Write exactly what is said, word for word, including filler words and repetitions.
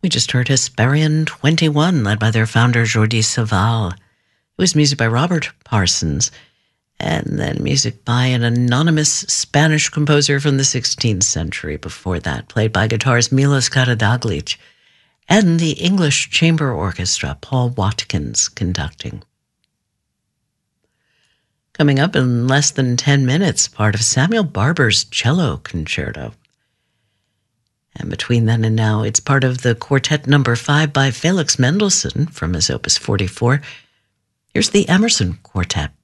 We just heard Hesperian twenty-one, led by their founder, Jordi Savall. It was music by Robert Parsons, and then music by an anonymous Spanish composer from the sixteenth century before that, played by guitarist Milos Karadaglic, and the English Chamber Orchestra, Paul Watkins conducting. Coming up in less than ten minutes, part of Samuel Barber's Cello Concerto. And between then and now, it's part of the Quartet Number Five by Felix Mendelssohn from his Opus forty-four. Here's the Emerson Quartet.